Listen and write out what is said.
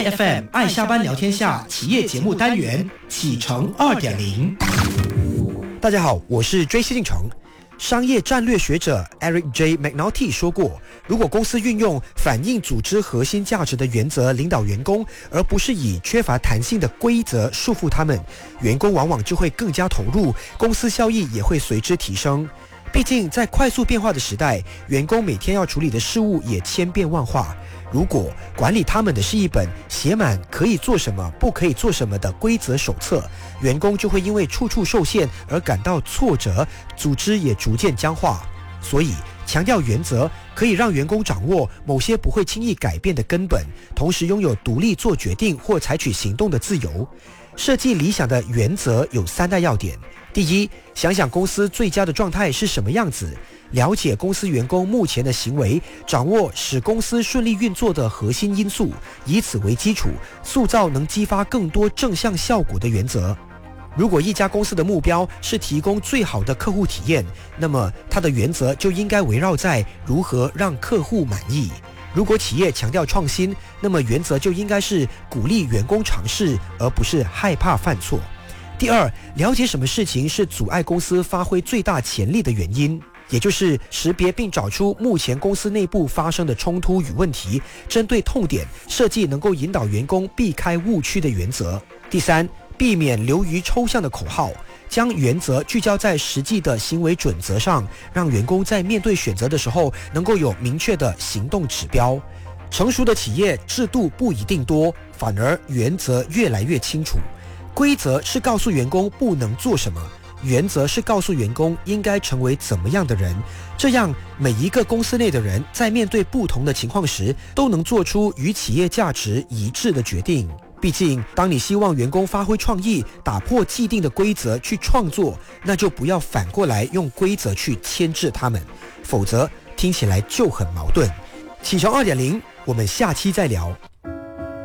IFM 爱下班聊天下企业节目单元启程2.0。 大家好，我是追星进程。商业战略学者 Eric J. McNulty 说过，如果公司运用反映组织核心价值的原则领导员工，而不是以缺乏弹性的规则束缚他们，员工往往就会更加投入，公司效益也会随之提升。毕竟在快速变化的时代，员工每天要处理的事物也千变万化。如果管理他们的是一本写满可以做什么、不可以做什么的规则手册，员工就会因为处处受限而感到挫折，组织也逐渐僵化。所以，强调原则可以让员工掌握某些不会轻易改变的根本，同时拥有独立做决定或采取行动的自由。设计理想的原则有3大要点。第一，想想公司最佳的状态是什么样子，了解公司员工目前的行为，掌握使公司顺利运作的核心因素，以此为基础，塑造能激发更多正向效果的原则。如果一家公司的目标是提供最好的客户体验，那么它的原则就应该围绕在如何让客户满意。如果企业强调创新，那么原则就应该是鼓励员工尝试，而不是害怕犯错。第二，了解什么事情是阻碍公司发挥最大潜力的原因，也就是识别并找出目前公司内部发生的冲突与问题，针对痛点设计能够引导员工避开误区的原则。第三，避免流于抽象的口号，将原则聚焦在实际的行为准则上，让员工在面对选择的时候能够有明确的行动指标。成熟的企业制度不一定多，反而原则越来越清楚。规则是告诉员工不能做什么，原则是告诉员工应该成为怎么样的人，这样每一个公司内的人在面对不同的情况时，都能做出与企业价值一致的决定。毕竟，当你希望员工发挥创意，打破既定的规则去创作，那就不要反过来用规则去牵制他们，否则听起来就很矛盾。启程2.0，我们下期再聊。